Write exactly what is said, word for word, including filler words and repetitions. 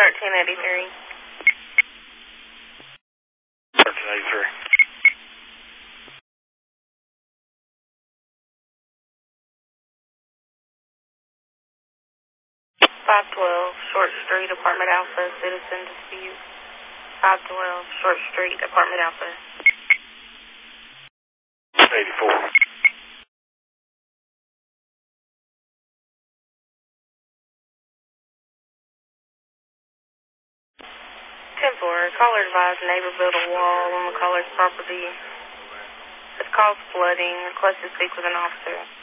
thirteen eighty-three. thirteen eighty-three. five twelve, Short Street, Apartment Alpha, citizen dispute. five twelve, Short Street, Apartment Alpha. eighty-four. ten four, caller advised neighbor built a wall on the caller's property. It's caused flooding. Request to speak with an officer.